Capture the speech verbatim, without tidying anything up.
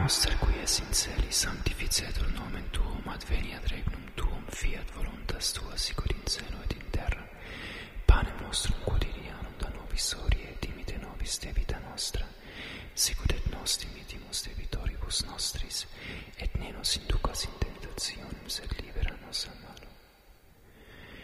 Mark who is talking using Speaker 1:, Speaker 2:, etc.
Speaker 1: nostre qui es in celi, sanctificetur nomen tuum, adveniat regnum tuum, fiat voluntas tua sicut in cielo et in terra. Panem nostrum quotidianum da nobis hodie, et dimite nobis debita nostra, sicut et nos dimitimus debitoribus nostris, et ne nos inducas in tentationem, sed libera nos a malo.